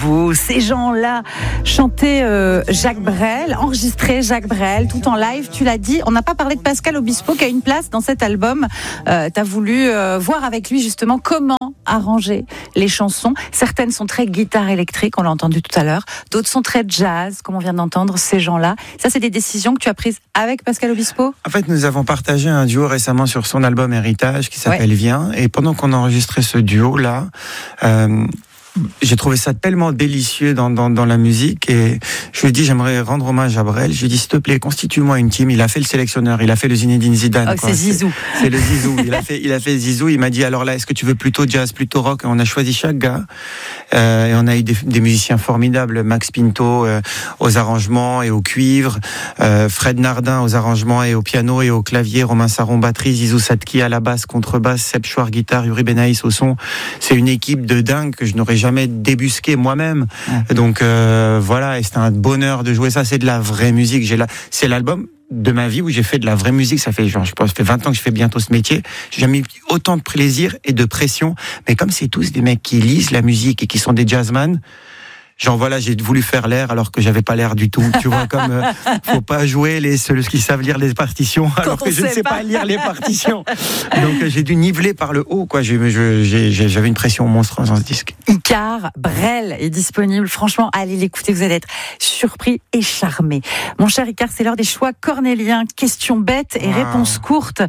beau. Ces gens-là chantaient Jacques Brel, enregistré Jacques Brel, tout en live. Tu l'as dit, on n'a pas parlé de Pascal Obispo qui a une place dans cet album. T'as voulu voir avec lui justement comment arranger les chansons. Certaines sont très guitare électrique, on l'a entendu tout à l'heure. D'autres sont très jazz, comme on vient d'entendre ces gens-là. Ça, c'est des décisions que tu as prises avec Pascal Obispo ? En fait, nous avons partagé un duo récemment sur son album Héritage qui s'appelle Viens. Et pendant qu'on enregistrait ce duo-là, j'ai trouvé ça tellement délicieux dans la musique et je lui ai dit j'aimerais rendre hommage à Brel. Je lui ai dit s'il te plaît constitue-moi une team. Il a fait le sélectionneur, il a fait le Zinedine Zidane. Oh, c'est Zizou. C'est le Zizou. Il a fait Zizou. Il m'a dit alors là est-ce que tu veux plutôt jazz, plutôt rock? Et on a choisi chaque gars et on a eu des musiciens formidables. Max Pinto aux arrangements et au cuivre, Fred Nardin aux arrangements et au piano et au clavier, Romain Saron batterie, Zizou Sadki à la basse, contrebasse, Seb Chouard guitare, Yuri Benaïs au son. C'est une équipe de dingue que je n'aurais jamais débusqué moi-même. Donc voilà, et c'était un bonheur de jouer ça. C'est de la vraie musique. C'est l'album de ma vie où j'ai fait de la vraie musique. Ça fait je pense, ça fait 20 ans que je fais bientôt ce métier. J'ai jamais eu autant de plaisir et de pression. Mais comme c'est tous des mecs qui lisent la musique et qui sont des jazzman, genre voilà, j'ai voulu faire l'air alors que j'avais pas l'air du tout. Tu vois, comme faut pas jouer ceux qui savent lire les partitions alors que je ne sais pas lire les partitions. Donc j'ai dû niveler par le haut, quoi. J'avais une pression monstrueuse dans ce disque. Icare, Brel est disponible. Franchement, allez l'écouter, vous allez être surpris et charmé. Mon cher Icare, c'est l'heure des choix cornéliens. Questions bêtes et réponses courtes.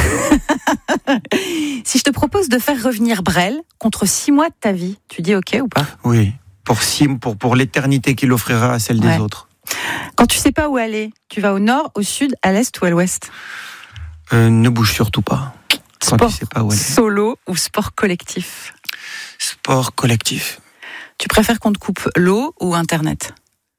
Si je te propose de faire revenir Brel contre 6 mois de ta vie, tu dis OK ou pas ? Oui. Pour l'éternité qu'il offrira à celle des autres. Quand tu sais pas où aller, tu vas au nord, au sud, à l'est ou à l'ouest ? Ne bouge surtout pas. Quand Sport tu sais pas où aller. Solo ou sport collectif ? Sport collectif. Tu préfères qu'on te coupe l'eau ou Internet ?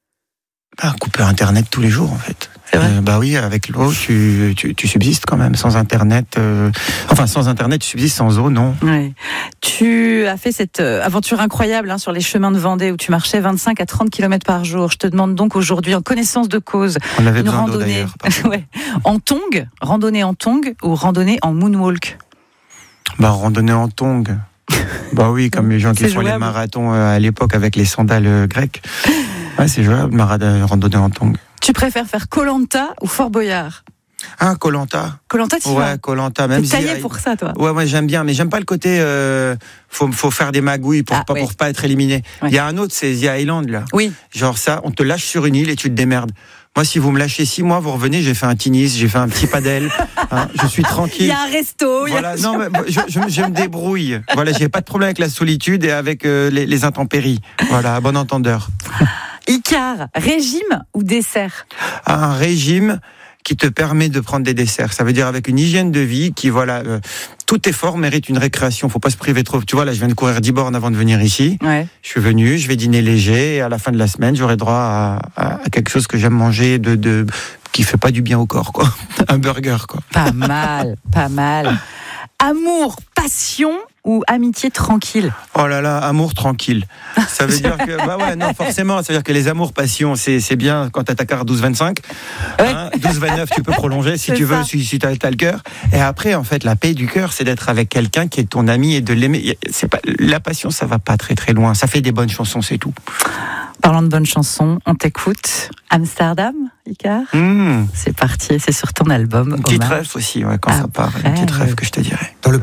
Couper Internet tous les jours en fait. C'est vrai. Bah oui, avec l'eau, tu subsistes quand même. Sans Internet, sans Internet, tu subsistes, sans eau, non. Ouais. Tu as fait cette aventure incroyable sur les chemins de Vendée où tu marchais 25 à 30 km par jour. Je te demande donc aujourd'hui, en connaissance de cause, on avait une besoin randonnée d'eau, en tong, randonnée en tong ou randonnée en moonwalk ? Randonnée en tong. Bah oui, comme les gens qui font les marathons à l'époque avec les sandales grecques. Ouais, c'est jouable, randonnée en tong. Tu préfères faire Koh-Lanta ou Fort Boyard ? Koh-Lanta. Koh-Lanta, tu vas ? Ouais, Koh-Lanta. Même t'es taillé pour ça, toi ? Ouais, j'aime bien, mais j'aime pas le côté. Faut faire des magouilles pour pas être éliminé. Il y a un autre, c'est The Island là. Oui. Genre ça, on te lâche sur une île et tu te démerdes. Moi, si vous me lâchez 6 mois, vous revenez, j'ai fait un tennis, j'ai fait un petit padel, je suis tranquille. Il y a un resto. Voilà, non, mais je me débrouille. Voilà, j'ai pas de problème avec la solitude et avec les intempéries. Voilà, à bon entendeur. Icare, régime ou dessert ? Un régime qui te permet de prendre des desserts. Ça veut dire avec une hygiène de vie qui, tout effort mérite une récréation. Faut pas se priver trop. Tu vois, là, je viens de courir 10 bornes avant de venir ici. Ouais. Je suis venu, je vais dîner léger et à la fin de la semaine, j'aurai droit à quelque chose que j'aime manger qui fait pas du bien au corps, quoi. Un burger, quoi. Pas mal, pas mal. Amour, passion ou amitié tranquille ? Oh là là, amour tranquille. Ça veut dire que, non, forcément, ça veut dire que les amours passion, c'est bien quand t'as ta carte 12-25. 12-29, tu peux prolonger si tu veux, si t'as le cœur. Et après, en fait, la paix du cœur, c'est d'être avec quelqu'un qui est ton ami et de l'aimer. La passion, ça va pas très très loin. Ça fait des bonnes chansons, c'est tout. Parlant de bonnes chansons, on t'écoute. Amsterdam, Icare. C'est parti, c'est sur ton album. Une petite rêve aussi, quand ça part. Une petite rêve que je te dirais.